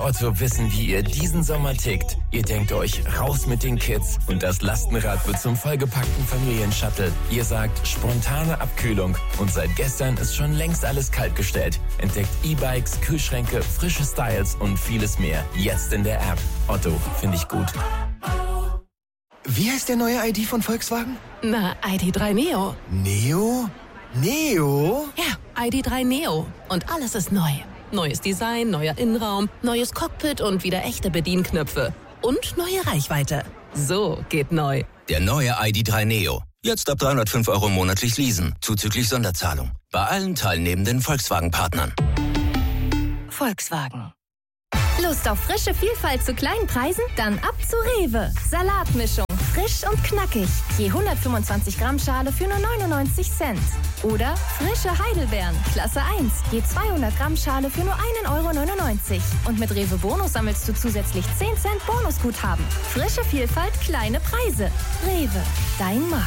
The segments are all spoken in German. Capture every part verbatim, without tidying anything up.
Otto wissen, wie ihr diesen Sommer tickt. Ihr denkt euch, raus mit den Kids und das Lastenrad wird zum vollgepackten Familienshuttle. Ihr sagt, spontane Abkühlung und seit gestern ist schon längst alles kaltgestellt. Entdeckt E-Bikes, Kühlschränke, frische Styles und vieles mehr. Jetzt in der App. Otto, finde ich gut. Wie heißt der neue I D von Volkswagen? Na, I D drei Neo. Neo? Neo? Ja, I D drei Neo. Und alles ist neu. Neues Design, neuer Innenraum, neues Cockpit und wieder echte Bedienknöpfe. Und neue Reichweite. So geht neu. Der neue I D drei Neo. Jetzt ab dreihundertfünf Euro monatlich leasen, zuzüglich Sonderzahlung. Bei allen teilnehmenden Volkswagen-Partnern. Volkswagen. Lust auf frische Vielfalt zu kleinen Preisen? Dann ab zu Rewe. Salatmischung. Frisch und knackig. Je hundertfünfundzwanzig Gramm Schale für nur neunundneunzig Cent. Oder frische Heidelbeeren. Klasse eins. Je zweihundert Gramm Schale für nur ein Euro neunundneunzig. Und mit Rewe Bonus sammelst du zusätzlich zehn Cent Bonusguthaben. Frische Vielfalt, kleine Preise. Rewe. Dein Markt.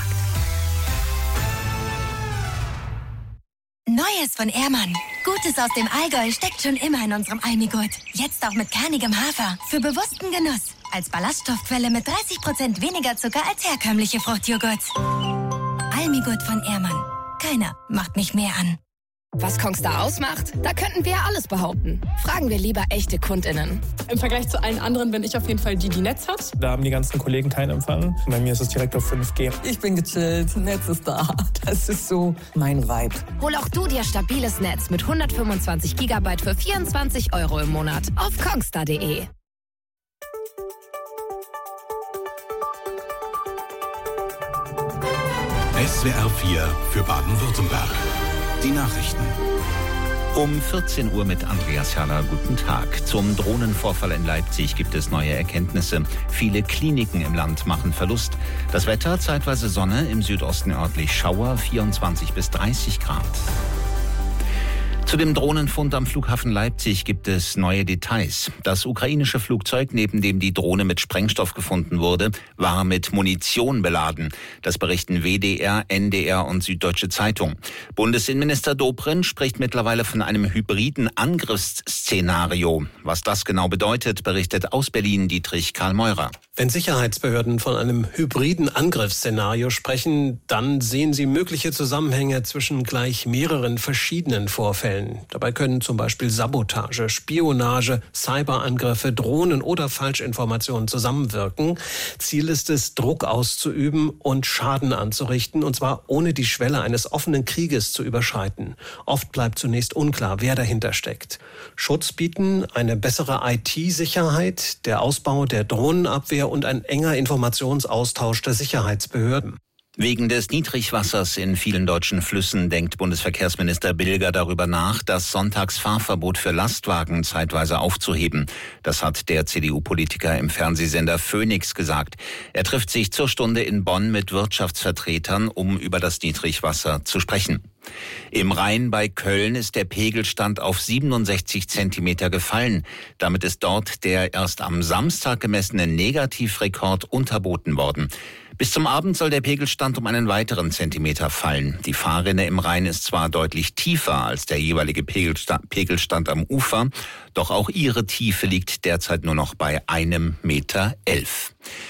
Neues von Ehrmann. Gutes aus dem Allgäu steckt schon immer in unserem Almigurt. Jetzt auch mit kernigem Hafer. Für bewussten Genuss. Als Ballaststoffquelle mit dreißig Prozent weniger Zucker als herkömmliche Fruchtjoghurts. Almigurt von Ehrmann. Keiner macht mich mehr an. Was Kongstar ausmacht? Da könnten wir ja alles behaupten. Fragen wir lieber echte KundInnen. Im Vergleich zu allen anderen bin ich auf jeden Fall die, die Netz hat. Da haben die ganzen Kollegen keinen Empfang. Bei mir ist es direkt auf fünf G. Ich bin gechillt, Netz ist da. Das ist so mein Vibe. Hol auch du dir stabiles Netz mit hundertfünfundzwanzig Gigabyte für vierundzwanzig Euro im Monat auf kongstar punkt de. S W R vier für Baden-Württemberg. Die Nachrichten. Um vierzehn Uhr mit Andreas Herrler. Guten Tag. Zum Drohnenvorfall in Leipzig gibt es neue Erkenntnisse. Viele Kliniken im Land machen Verlust. Das Wetter, zeitweise Sonne, im Südosten örtlich Schauer, vierundzwanzig bis dreißig Grad. Zu dem Drohnenfund am Flughafen Leipzig gibt es neue Details. Das ukrainische Flugzeug, neben dem die Drohne mit Sprengstoff gefunden wurde, war mit Munition beladen. Das berichten W D R, N D R und Süddeutsche Zeitung. Bundesinnenminister Dobrindt spricht mittlerweile von einem hybriden Angriffsszenario. Was das genau bedeutet, berichtet aus Berlin Dietrich Karl-Meurer. Wenn Sicherheitsbehörden von einem hybriden Angriffsszenario sprechen, dann sehen sie mögliche Zusammenhänge zwischen gleich mehreren verschiedenen Vorfällen. Dabei können zum Beispiel Sabotage, Spionage, Cyberangriffe, Drohnen oder Falschinformationen zusammenwirken. Ziel ist es, Druck auszuüben und Schaden anzurichten, und zwar ohne die Schwelle eines offenen Krieges zu überschreiten. Oft bleibt zunächst unklar, wer dahinter steckt. Schutz bieten eine bessere I T-Sicherheit, der Ausbau der Drohnenabwehr und ein enger Informationsaustausch der Sicherheitsbehörden. Wegen des Niedrigwassers in vielen deutschen Flüssen denkt Bundesverkehrsminister Bilger darüber nach, das Sonntagsfahrverbot für Lastwagen zeitweise aufzuheben. Das hat der C D U-Politiker im Fernsehsender Phoenix gesagt. Er trifft sich zur Stunde in Bonn mit Wirtschaftsvertretern, um über das Niedrigwasser zu sprechen. Im Rhein bei Köln ist der Pegelstand auf siebenundsechzig Zentimeter gefallen. Damit ist dort der erst am Samstag gemessene Negativrekord unterboten worden. Bis zum Abend soll der Pegelstand um einen weiteren Zentimeter fallen. Die Fahrrinne im Rhein ist zwar deutlich tiefer als der jeweilige Pegelstand, Pegelstand am Ufer, doch auch ihre Tiefe liegt derzeit nur noch bei einem Meter elf.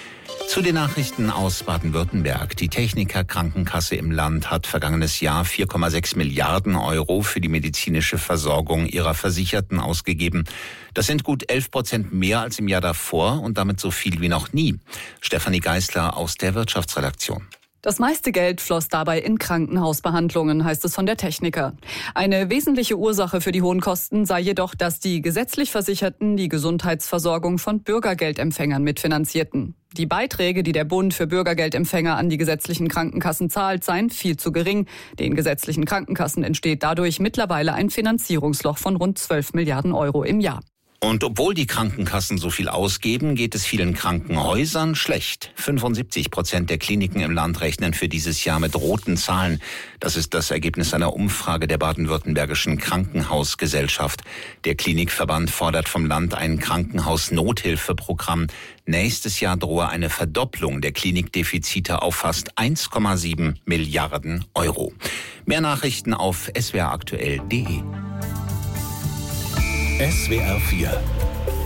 Zu den Nachrichten aus Baden-Württemberg. Die Techniker Krankenkasse im Land hat vergangenes Jahr vier Komma sechs Milliarden Euro für die medizinische Versorgung ihrer Versicherten ausgegeben. Das sind gut elf Prozent mehr als im Jahr davor und damit so viel wie noch nie. Stefanie Geisler aus der Wirtschaftsredaktion. Das meiste Geld floss dabei in Krankenhausbehandlungen, heißt es von der Techniker. Eine wesentliche Ursache für die hohen Kosten sei jedoch, dass die gesetzlich Versicherten die Gesundheitsversorgung von Bürgergeldempfängern mitfinanzierten. Die Beiträge, die der Bund für Bürgergeldempfänger an die gesetzlichen Krankenkassen zahlt, seien viel zu gering. Den gesetzlichen Krankenkassen entsteht dadurch mittlerweile ein Finanzierungsloch von rund zwölf Milliarden Euro im Jahr. Und obwohl die Krankenkassen so viel ausgeben, geht es vielen Krankenhäusern schlecht. fünfundsiebzig Prozent der Kliniken im Land rechnen für dieses Jahr mit roten Zahlen. Das ist das Ergebnis einer Umfrage der baden-württembergischen Krankenhausgesellschaft. Der Klinikverband fordert vom Land ein Krankenhaus-Nothilfeprogramm. Nächstes Jahr drohe eine Verdopplung der Klinikdefizite auf fast eins Komma sieben Milliarden Euro. Mehr Nachrichten auf s w r aktuell punkt de. S W R vier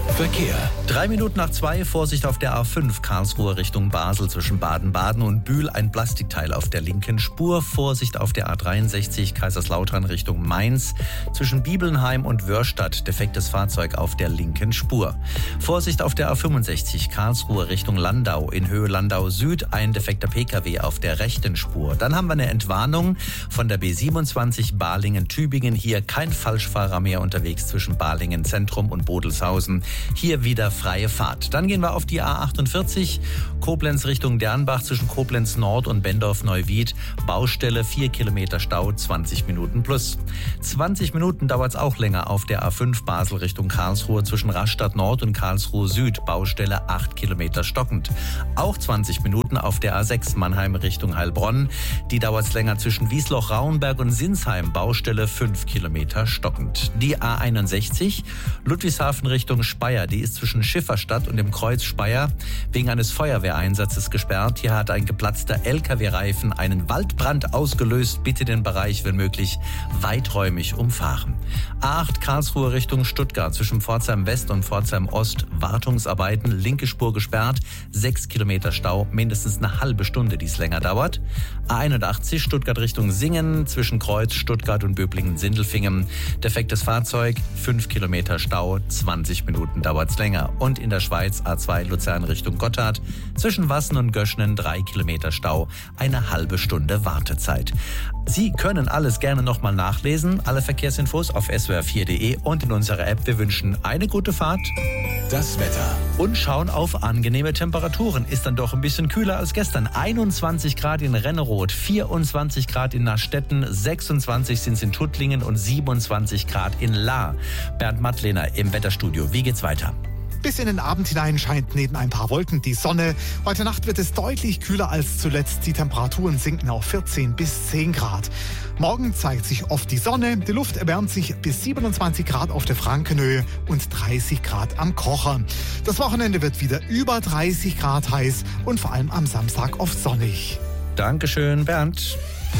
Verkehr. Drei Minuten nach zwei, Vorsicht auf der A fünf, Karlsruhe Richtung Basel zwischen Baden-Baden und Bühl, ein Plastikteil auf der linken Spur. Vorsicht auf der A dreiundsechzig, Kaiserslautern Richtung Mainz zwischen Bibelnheim und Wörstadt, defektes Fahrzeug auf der linken Spur. Vorsicht auf der A fünfundsechzig, Karlsruhe Richtung Landau, in Höhe Landau Süd, ein defekter Pkw auf der rechten Spur. Dann haben wir eine Entwarnung von der B siebenundzwanzig Balingen-Tübingen, hier kein Falschfahrer mehr unterwegs zwischen Balingen Zentrum und Bodelshausen. Hier wieder freie Fahrt. Dann gehen wir auf die A achtundvierzig, Koblenz Richtung Dernbach zwischen Koblenz Nord und Bendorf-Neuwied. Baustelle, vier Kilometer Stau, zwanzig Minuten plus. zwanzig Minuten dauert es auch länger auf der A fünf Basel Richtung Karlsruhe zwischen Rastatt Nord und Karlsruhe Süd. Baustelle, acht Kilometer stockend. Auch zwanzig Minuten auf der A sechs Mannheim Richtung Heilbronn. Die dauert es länger zwischen Wiesloch-Rauenberg und Sinsheim. Baustelle, fünf Kilometer stockend. Die A einundsechzig, Ludwigshafen Richtung Speyer. Die ist zwischen Schifferstadt und dem Kreuz Speyer wegen eines Feuerwehreinsatzes gesperrt. Hier hat ein geplatzter L K W-Reifen einen Waldbrand ausgelöst. Bitte den Bereich, wenn möglich, weiträumig umfahren. A acht Karlsruhe Richtung Stuttgart zwischen Pforzheim West und Pforzheim Ost. Wartungsarbeiten, linke Spur gesperrt, sechs Kilometer Stau, mindestens eine halbe Stunde, die es länger dauert. A einundachtzig Stuttgart Richtung Singen zwischen Kreuz Stuttgart und Böblingen-Sindelfingen. Defektes Fahrzeug, fünf Kilometer Stau, zwanzig Minuten dauert es länger. Und in der Schweiz A zwei Luzern Richtung Gotthard zwischen Wassen und Göschnen drei Kilometer Stau, eine halbe Stunde Wartezeit. Sie können alles gerne nochmal nachlesen, alle Verkehrsinfos auf s w r vier punkt d e und in unserer App. Wir wünschen eine gute Fahrt. Das Wetter. Und schauen auf angenehme Temperaturen. Ist dann doch ein bisschen kühler als gestern. einundzwanzig Grad in Renneroth, vierundzwanzig Grad in Nastetten, sechsundzwanzig sind es in Tuttlingen und siebenundzwanzig Grad in Lahr. Bernd Mattlehner im Wetterstudio. Wie geht's weiter? Bis in den Abend hinein scheint neben ein paar Wolken die Sonne. Heute Nacht wird es deutlich kühler als zuletzt. Die Temperaturen sinken auf vierzehn bis zehn Grad. Morgen zeigt sich oft die Sonne. Die Luft erwärmt sich bis siebenundzwanzig Grad auf der Frankenhöhe und dreißig Grad am Kocher. Das Wochenende wird wieder über dreißig Grad heiß und vor allem am Samstag oft sonnig. Dankeschön, Bernd.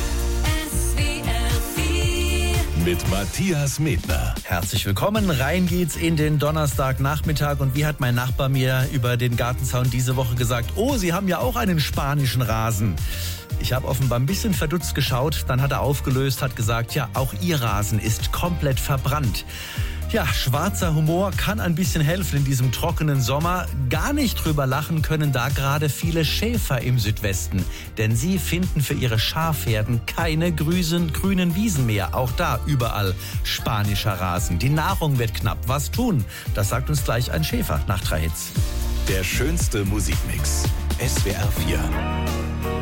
Mit Matthias Medner. Herzlich willkommen. Rein geht's in den Donnerstagnachmittag. Und wie hat mein Nachbar mir über den Gartenzaun diese Woche gesagt, oh, Sie haben ja auch einen spanischen Rasen. Ich habe offenbar ein bisschen verdutzt geschaut. Dann hat er aufgelöst, hat gesagt, ja, auch Ihr Rasen ist komplett verbrannt. Ja, schwarzer Humor kann ein bisschen helfen in diesem trockenen Sommer. Gar nicht drüber lachen können da gerade viele Schäfer im Südwesten. Denn sie finden für ihre Schafherden keine grünen, grünen Wiesen mehr. Auch da überall spanischer Rasen. Die Nahrung wird knapp. Was tun? Das sagt uns gleich ein Schäfer nach drei Hits. Der schönste Musikmix. S W R vier.